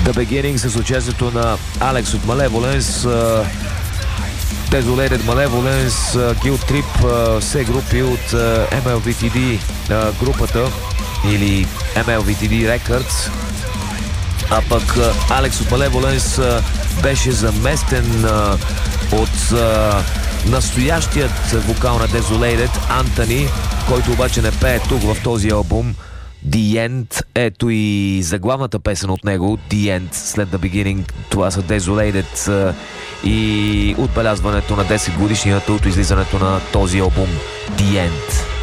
The Beginning с участието на Алекс от Malevolence, Desolated Malevolence, Guilt Trip, все групи от MLVTD групата или MLVTD Records. А пък Алекс от Malevolence беше заместен от настоящият вокал на Desolated, Антони, който обаче не пее тук в този албум. The End, ето и заглавната песен от него, The End, след The Beginning. Това са Desolated и отбелязването на 10 годишнината от излизането на този албум, The End.